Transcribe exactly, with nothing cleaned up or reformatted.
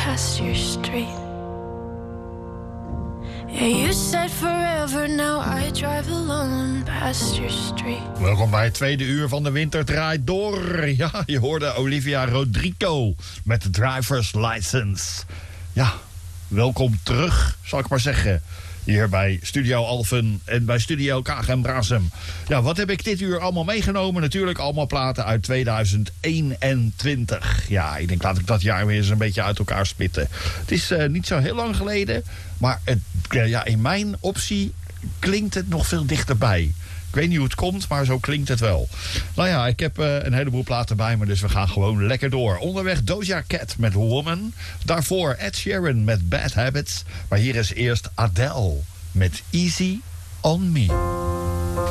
past your street. Yeah, you said forever, now I drive alone past your street. Welkom bij het tweede uur van de Winter Draait Door. Ja, je hoorde Olivia Rodrigo met de driver's license. Ja, welkom terug, zal ik maar zeggen. Hier bij Studio Alphen en bij Studio Kaag Brasem. Ja, wat heb ik dit uur allemaal meegenomen? Natuurlijk allemaal platen uit tweeduizend eenentwintig. Ja, ik denk laat ik dat jaar weer eens een beetje uit elkaar spitten. Het is uh, niet zo heel lang geleden, maar het, ja, in mijn optie klinkt het nog veel dichterbij. Ik weet niet hoe het komt, maar zo klinkt het wel. Nou ja, ik heb uh, een heleboel platen bij me, dus we gaan gewoon lekker door. Onderweg Doja Cat met Woman. Daarvoor Ed Sheeran met Bad Habits. Maar hier is eerst Adele met Easy on Me.